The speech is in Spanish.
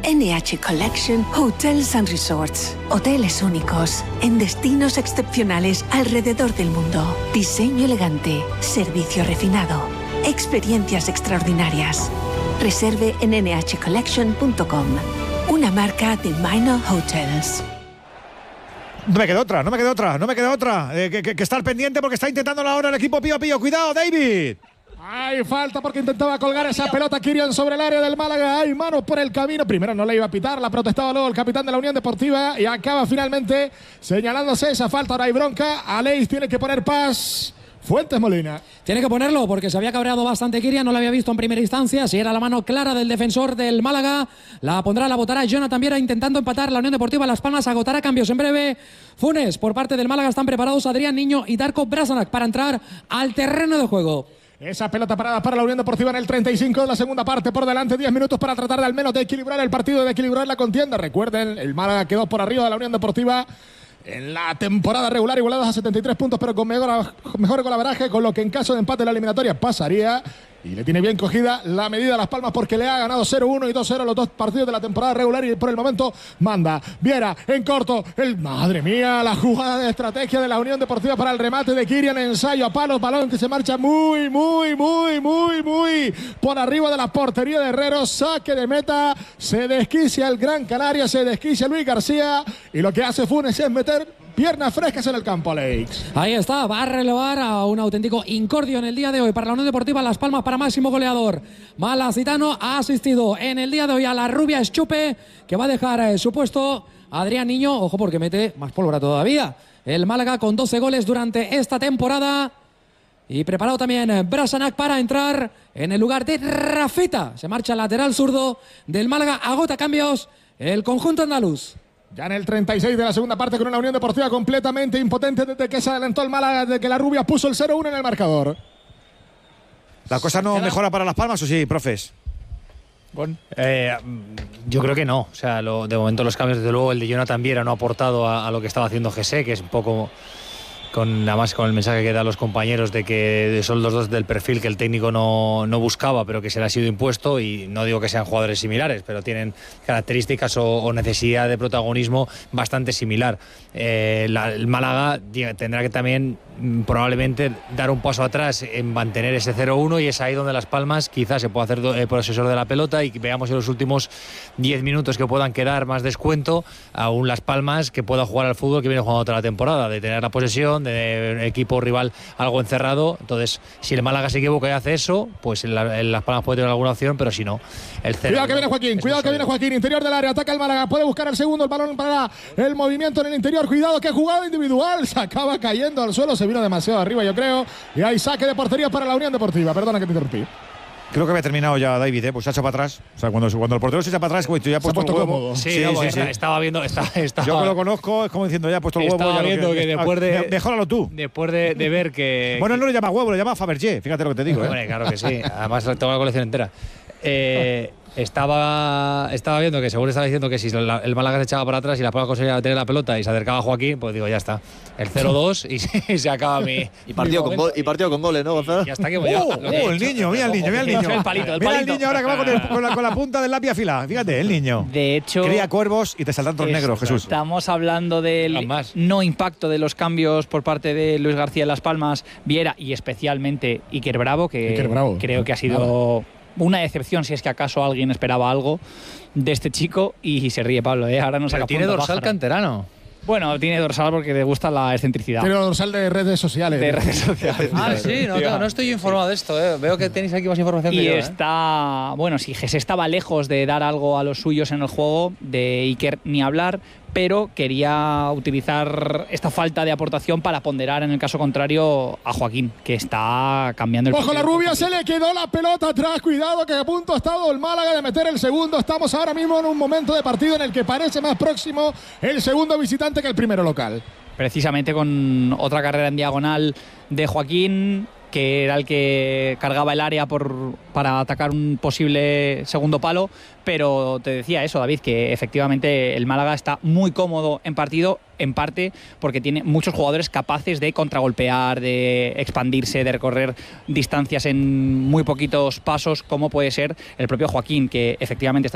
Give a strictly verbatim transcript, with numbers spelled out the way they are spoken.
N H Collection Hotels and Resorts. Hoteles únicos, en destinos excepcionales alrededor del mundo. Diseño elegante, servicio refinado, experiencias extraordinarias. Reserve en ene hache collection punto com, una marca de Minor Hotels. No me queda otra, no me queda otra, no me queda otra. Eh, que, que, que estar pendiente porque está intentando ahora el equipo Pío Pío. Cuidado, David. Hay falta porque intentaba colgar esa pelota Kirian sobre el área del Málaga. Hay manos por el camino. Primero no le iba a pitar, la protestaba luego el capitán de la Unión Deportiva y acaba finalmente señalándose esa falta. Ahora hay bronca. Aleix tiene que poner paz. Fuentes Molina. Tiene que ponerlo porque se había cabreado bastante Kirian, no lo había visto en primera instancia. Si era la mano clara del defensor del Málaga, la pondrá, la botará Jonathan Viera intentando empatar la Unión Deportiva Las Palmas. Agotará cambios en breve. Funes, por parte del Málaga están preparados Adrián Niño y Darko Brasanac para entrar al terreno de juego. Esa pelota parada para la Unión Deportiva en el treinta y cinco de la segunda parte. Por delante, diez minutos para tratar de al menos de equilibrar el partido, de equilibrar la contienda. Recuerden, el Málaga quedó por arriba de la Unión Deportiva en la temporada regular, igualados a setenta y tres puntos, pero con mejor, mejor golaveraje, con lo que en caso de empate en la eliminatoria pasaría. Y le tiene bien cogida la medida a Las Palmas porque le ha ganado cero uno y dos cero los dos partidos de la temporada regular y por el momento manda. Viera en corto. El, madre mía, la jugada de estrategia de la Unión Deportiva para el remate de Kirian. Ensayo a palos, balón que se marcha muy, muy, muy, muy, muy por arriba de la portería de Herrero. Saque de meta. Se desquicia el Gran Canaria, se desquicia Luis García. Y lo que hace Funes es meter piernas frescas en el campo, Alex. Ahí está, va a relevar a un auténtico incordio en el día de hoy para la Unión Deportiva Las Palmas para máximo goleador. Malacitano ha asistido en el día de hoy a la rubia Eschupe, que va a dejar eh, su puesto Adrián Niño. Ojo porque mete más pólvora todavía. El Málaga con doce goles durante esta temporada. Y preparado también Brasanac para entrar en el lugar de Rafita. Se marcha al lateral zurdo del Málaga. Agota cambios el conjunto andaluz. Ya en el treinta y seis de la segunda parte con una Unión Deportiva completamente impotente desde que se adelantó el Málaga, desde que la rubia puso el cero uno en el marcador. ¿La cosa no mejora para Las Palmas o sí, profes? Bueno, eh, yo creo que no. O sea, lo, de momento los cambios, desde luego, el de Jonathan Viera no ha aportado a, a lo que estaba haciendo José, que es un poco con nada más con el mensaje que da a los compañeros de que son los dos del perfil que el técnico no, no buscaba, pero que se le ha sido impuesto. Y no digo que sean jugadores similares, pero tienen características o, o necesidad de protagonismo bastante similar. Eh, la, el Málaga tendrá que también probablemente dar un paso atrás en mantener ese cero uno, y es ahí donde Las Palmas quizás se pueda hacer eh, posesor de la pelota y veamos en los últimos diez minutos que puedan quedar más descuento a un Las Palmas que pueda jugar al fútbol que viene jugando toda la temporada, de tener la posesión, de equipo rival algo encerrado. Entonces, si el Málaga se equivoca y hace eso, pues el, el Las Palmas puede tener alguna opción, pero si no, el cero. Cuidado que viene Joaquín, cuidado que viene Joaquín, interior del área, ataca el Málaga, puede buscar el segundo, el balón para el movimiento en el interior. Cuidado que jugada individual, se acaba cayendo al suelo, se vino demasiado arriba, yo creo, y hay saque de portería para la Unión Deportiva. Perdona que te interrumpí. Creo que había terminado ya David, ¿eh? Pues se ha hecho para atrás. O sea, cuando, cuando el portero se echa para atrás, pues ya ha puesto, puesto el huevo. cómodo. Sí, Sí, no, sí, sí. Estaba viendo. Estaba, estaba, Yo que lo conozco, es como diciendo, ya ha puesto el huevo. Estaba ya viendo lo que, que después de. Me, mejóralo tú. Después de, de ver que. Bueno, él no le llama huevo, le llama Fabergé. Fíjate lo que te digo. Bueno, ¿eh? claro que sí. Además, tengo la colección entera. Eh. Estaba, estaba viendo que según estaba diciendo que si la, el Málaga se echaba para atrás y la Palmas conseguía tener la pelota y se acercaba a Joaquín, pues digo, ya está. El cero dos y, y se acaba mi. Y partido, mi con, gol, y partido con goles, ¿no, Gonzalo? Ya está que voy ¡Oh, a, oh, el niño! Mira el niño, mira el niño. El palito, el Mira el palito. niño ahora que va con, el, con, la, con la punta del lápiz afilada. Fíjate, el niño. De hecho, cría cuervos y te saltan todos negros, Jesús. Estamos hablando del Más. no impacto de los cambios por parte de Luis García en Las Palmas, Viera y especialmente Iker Bravo, que Iker Bravo. creo que ha sido una decepción, si es que acaso alguien esperaba algo de este chico. Y se ríe Pablo, ¿eh? Ahora nos Pero saca tiene punta dorsal pájaro. canterano. Bueno, tiene dorsal porque le gusta la excentricidad. Tiene dorsal de redes sociales. De redes sociales. Ah, sí, no, no, no estoy informado de esto. Eh. Veo que tenéis aquí más información Y que yo. ¿eh? está, bueno, si Jesse estaba lejos de dar algo a los suyos en el juego, de Iker ni hablar, pero quería utilizar esta falta de aportación para ponderar en el caso contrario a Joaquín, que está cambiando el Ojo, la partido. rubia, se le quedó la pelota atrás. Cuidado que a punto ha estado el Málaga de meter el segundo. Estamos ahora mismo en un momento de partido en el que parece más próximo el segundo visitante que el primero local. Precisamente con otra carrera en diagonal de Joaquín, que era el que cargaba el área por, para atacar un posible segundo palo. Pero te decía eso, David, que efectivamente el Málaga está muy cómodo en partido, en parte porque tiene muchos jugadores capaces de contragolpear, de expandirse, de recorrer distancias en muy poquitos pasos, como puede ser el propio Joaquín, que efectivamente está